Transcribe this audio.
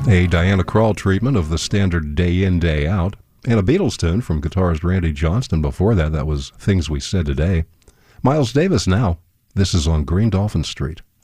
A Diana Krall treatment of the standard Day In, Day Out, and a Beatles tune from guitarist Randy Johnston. Before that, that was Things We Said Today. Miles Davis now. This is on Green Dolphin Street.